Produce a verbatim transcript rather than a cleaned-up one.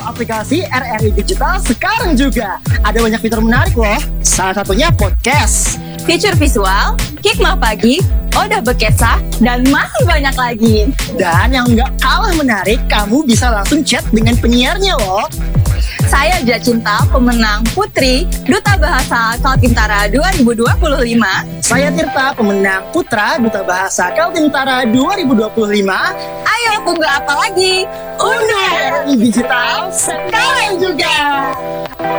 aplikasi R R I Digital sekarang juga. Ada banyak fitur menarik loh. Salah satunya podcast, fitur visual, hikmah pagi, Odah Bekesah, dan masih banyak lagi. dan yang nggak kalah menarik, kamu bisa langsung chat dengan penyiarnya loh. Saya Jacinta, pemenang Putri Duta Bahasa Kaltintara dua ribu dua puluh lima. Saya Tirta, pemenang Putra Duta Bahasa Kaltintara dua ribu dua puluh lima. Ayo tunggu apa lagi? Unduh R R I Digital sekarang juga.